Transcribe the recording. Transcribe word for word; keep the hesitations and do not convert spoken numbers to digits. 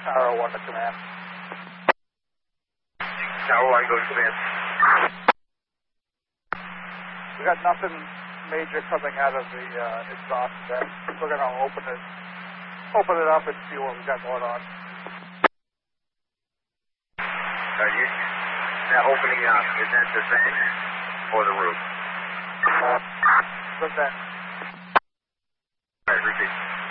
Tower one to command. Tower one, go to command. We got nothing major coming out of the uh, exhaust vent. We're going to open it, open it up and see what we got going on. Are you, that opening up, is that the vent or the roof? Uh, the vent. All right, repeat.